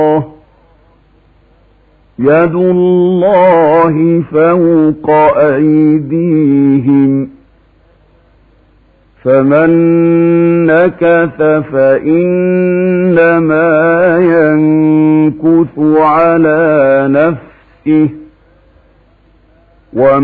يد الله فوق أيديهم فمن نكث فإنما ينكث على نفسه